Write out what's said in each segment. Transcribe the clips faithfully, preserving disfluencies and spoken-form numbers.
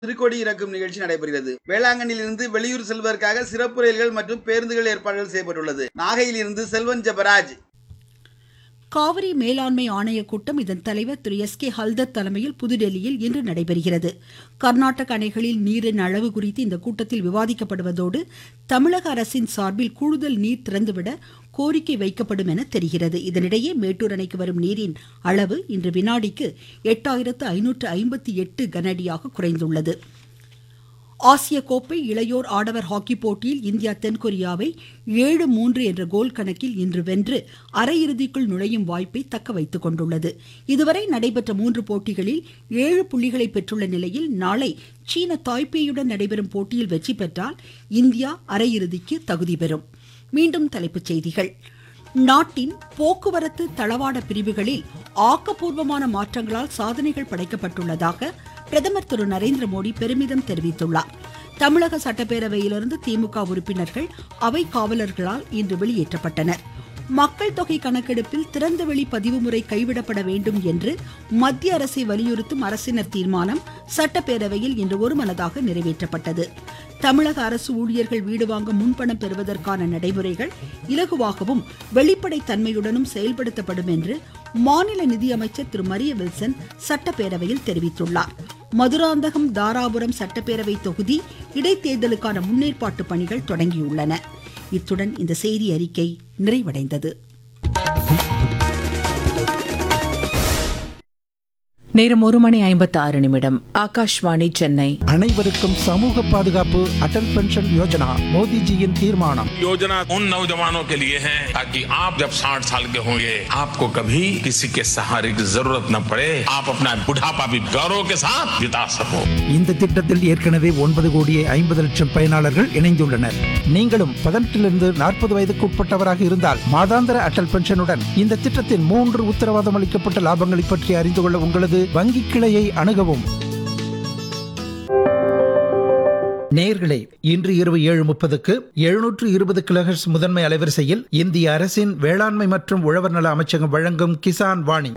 திருக்கொடி இறக்கும் நிகழ்ச்சி நடைபெறுகிறது. வேளாங்கண்ணியிலிருந்து வெளியூர் செல்வதற்காக சிறப்பு ரயில்கள் மற்றும் பேருந்துகள் ஏற்பாடுகள் செய்யப்பட்டுள்ளது. நாகையிலிருந்து செல்வன் ஜெபராஜ். காவிரி மேலாண்மை ஆணைய கூட்டம் இதன் தலைவர் திரு எஸ் கே ஹல்தர் தலைமையில் புதுடெல்லியில் இன்று நடைபெறுகிறது. கர்நாடக அணைகளில் நீரின் அளவு குறித்து இந்த கூட்டத்தில் விவாதிக்கப்படுவதோடு தமிழக அரசின் சார்பில் கூடுதல் நீர் திறந்துவிட கோரிக்கை வைக்கப்படும் என தெரிகிறது. இதனிடையே மேட்டூர் அணைக்கு வரும் நீரின் அளவு இன்று வினாடிக்கு எட்டாயிரத்து ஐநூற்று ஐம்பத்தி எட்டு கனஅடியாக குறைந்துள்ளது. ஆசிய கோப்பை இளையோர் ஆடவர் ஹாக்கி போட்டியில் இந்தியா தென்கொரியாவை ஏழு மூன்று என்ற கோல் கணக்கில் இன்று வென்று அரையிறுதிக்குள் நுழையும் வாய்ப்பை தக்க வைத்துக் கொண்டுள்ளது. இதுவரை நடைபெற்ற மூன்று போட்டிகளில் ஏழு புள்ளிகளை பெற்றுள்ள நிலையில் நாளை சீன தாய்பேயுடன் நடைபெறும் போட்டியில் வெற்றி பெற்றால் இந்தியா அரையிறுதிக்கு தகுதி பெறும். மீண்டும் தலைப்புச் செய்திகள். நாட்டின் போக்குவரத்து தளவாட பிரிவுகளில் ஆக்கப்பூர்வமான மாற்றங்களால் சாதனைகள் படைக்கப்பட்டுள்ளதாக பிரதமர் திரு நரேந்திர மோடி பெருமிதம் தெரிவித்துள்ளார். தமிழக சட்டப்பேரவையிலிருந்து திமுக உறுப்பினர்கள் அவை காவலர்களால் இன்று வெளியேற்றப்பட்டனர். மக்கள் தொகை கணக்கெடுப்பில் திறந்தவெளி பதிவு முறை கைவிடப்பட வேண்டும் என்று மத்திய அரசை வலியுறுத்தும் அரசினர் தீர்மானம் சட்டப்பேரவையில் இன்று ஒருமனதாக நிறைவேற்றப்பட்டது. தமிழக அரசு ஊழியர்கள் வீடு வாங்க முன்பணம் பெறுவதற்கான நடைமுறைகள் இலகுவாகவும் வெளிப்படைத் தன்மையுடனும் செயல்படுத்தப்படும் என்று மாநில நிதியமைச்சர் திரு மரிய வில்சன் சட்டப்பேரவையில் தெரிவித்துள்ளார். மதுராந்தகம் தாராபுரம் சட்டப்பேரவை தொகுதி இடைத்தேர்தலுக்கான முன்னேற்பாட்டு பணிகள் தொடங்கியுள்ளன. இத்துடன் இந்த செய்தி அறிக்கை நிறைவடைந்தது. நேரம் ஒரு மணி ஐம்பத்தி ஆறு நிமிடம். ஆகாஷ்வாணி சென்னை. அனைவருக்கும் சமூக பாதுகாப்பு அடல் பென்ஷன் யோஜனா மோடிஜியின் தீர்மானம். योजना उन नौजवानों के लिए है ताकि आप जब साठ साल के होंगे आपको कभी किसी के सहारे की जरूरत न पड़े, आप अपना बुढ़ापा भी गौरव के साथ बिता सको. இந்த திட்டத்தில் ஏற்கனவே ஒன்பது கோடியே ஐம்பது லட்சம் பயனாளர்கள் இணைந்துள்ளனர். நீங்களும் பதினெட்டிலிருந்து நாற்பது வயதுக்கு உட்பட்டவராக இருந்தால் மாதாந்திர அடல் பென்ஷனுடன் இந்த திட்டத்தின் மூன்று உத்தரவாதம் அளிக்கப்பட்ட லாபங்களை பற்றி அறிந்து கொள்ள உங்களது வங்கி கிளையை அணுகவும். நேயர்களே, இன்று இரவு ஏழு முப்பதுக்கு எழுநூற்று இருபது கிலோஹெர்ட்ஸ் முதன்மை அலைவரிசையில் இந்திய அரசின் வேளாண்மை மற்றும் உழவர் நல அமைச்சகம் வழங்கும் கிசான் வாணி.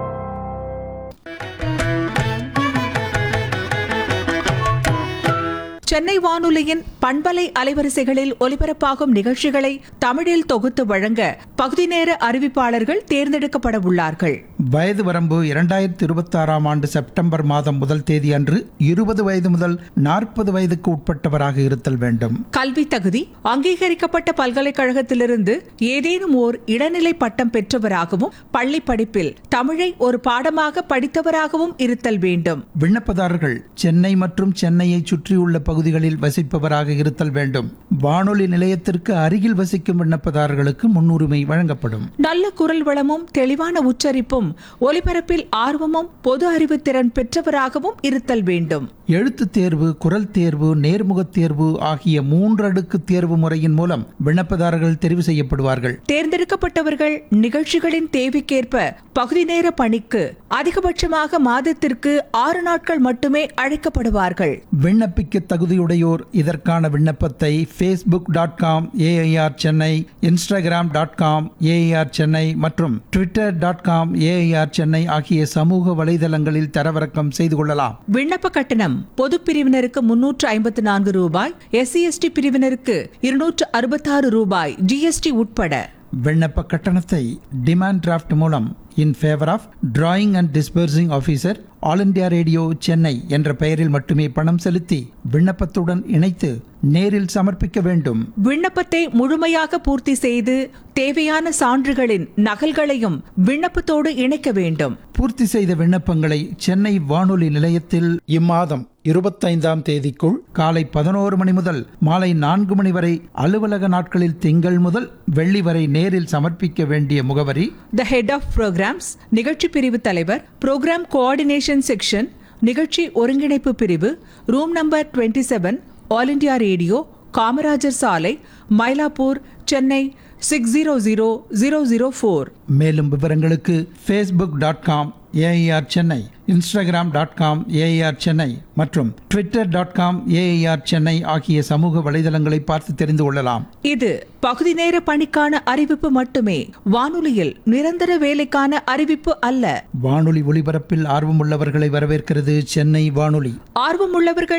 சென்னை வானொலியின் பண்பலை அலைவரிசைகளில் ஒலிபரப்பாகும் நிகழ்ச்சிகளை தமிழில் தொகுத்து வழங்க பகுதி நேர அறிவிப்பாளர்கள் தேர்ந்தெடுக்கப்பட உள்ளார்கள். வயது வரம்பு இரண்டாயிரத்தி இருபத்தி ஆறாம் ஆண்டு செப்டம்பர் மாதம் முதல் தேதி அன்று இருபது வயது முதல் நாற்பது வயதுக்கு உட்பட்டவராக இருத்தல் வேண்டும். கல்வி தகுதி அங்கீகரிக்கப்பட்ட பல்கலைக்கழகத்திலிருந்து ஏதேனும் ஓர் இடைநிலை பட்டம் பெற்றவராகவும் பள்ளி படிப்பில் தமிழை ஒரு பாடமாக படித்தவராகவும் இருத்தல் வேண்டும். விண்ணப்பதாரர்கள் சென்னை மற்றும் சென்னையை சுற்றியுள்ள பகுதிகளில் வசிப்பவராக இருத்தல் வேண்டும். வானொலி நிலையத்திற்கு அருகில் வசிக்கும் விண்ணப்பதாரர்களுக்கு முன்னுரிமை வழங்கப்படும். நல்ல குரல் வளமும் தெளிவான உச்சரிப்பும் ஒலிபரப்பில் ஆர்வமும் பொது அறிவு திறன் பெற்றவராகவும் இருத்தல் வேண்டும். எழுத்துத் தேர்வு, குரல் தேர்வு, நேர்முகத் தேர்வு ஆகிய மூன்றடுக்கு தேர்வு முறையின் மூலம் விண்ணப்பதாரர்கள் தெரிவு செய்யப்படுவார்கள். தேர்ந்தெடுக்கப்பட்டவர்கள் நிகழ்ச்சிகளின் தேவைக்கேற்ப பகுதி நேர பணிக்கு அதிகபட்சமாக மாதத்திற்கு ஆறு நாட்கள் மட்டுமே அழைக்கப்படுவார்கள். விண்ணப்பிக்க தகுதியுடையோர் இதற்கான விண்ணப்பத்தை Facebook dot com AIR Chennai, Instagram dot com AIR Chennai மற்றும் Twitter dot com AIR Chennai ஆகிய சமூக வலைதளங்களில் தரவிறக்கம் செய்து கொள்ளலாம். விண்ணப்ப கட்டணம் பொது பிரிவினருக்கு முன்னூற்று ஐம்பத்தி நான்கு ரூபாய், எஸ்சி எஸ்டி பிரிவினருக்கு இருநூற்று அறுபத்தாறு ரூபாய் ஜிஎஸ்டி உட்பட. விண்ணப்ப கட்டணத்தை டிமாண்ட் டிராஃப்ட் மூலம் இன் favour of drawing and disbursing officer all India radio Chennai என்ற பெயரில் மட்டுமே பணம் செலுத்தி விண்ணப்பத்துடன் இணைத்து நேரில் சமர்ப்பிக்க வேண்டும். விண்ணப்பத்தை முழுமையாக பூர்த்தி செய்து தேவையான சான்றுகளின் நகல்களையும் விண்ணப்பத்தோடு இணைக்க வேண்டும். பூர்த்தி செய்த விண்ணப்பங்களை சென்னை வானொலி நிலையத்தில் இம்மாதம் இருபத்தைந்தாம் தேதிக்குள் காலை பதினோரு மணி முதல் மாலை நான்கு மணி வரை அலுவலக நாட்களில் திங்கள் முதல் வெள்ளி வரை நேரில் சமர்ப்பிக்க வேண்டிய முகவரி: தி ஹெட் ஆஃப் புரோகிராம்ஸ், நிகழ்ச்சி பிரிவு தலைவர், புரோகிராம் கோஆர்டினேஷன் செக்ஷன், நிகழ்ச்சி ஒருங்கிணைப்பு பிரிவு, ரூம் நம்பர் இருபத்தி ஏழு, ஆல் இண்டியா ரேடியோ, காமராஜர் சாலை, Mylapore, Chennai six zero zero zero zero four. மேலும் விவரங்களுக்கு Facebook dot com AIR Chennai, Instagram dot com AIR Chennai மற்றும் Twitter dot com AIR Chennai ஆகிய சமூக வலைதளங்களை பார்த்து தெரிந்து கொள்ளலாம். இது பகுதி நேர பணிக்கான அறிவிப்பு மட்டுமே, வானொலியில் நிரந்தர வேலைக்கான அறிவிப்பு அல்ல. வானொலி ஒலிபரப்பில் ஆர்வமுள்ளவர்களை வரவேற்கிறது சென்னை வானொலி. ஆர்வமுள்ளவர்கள்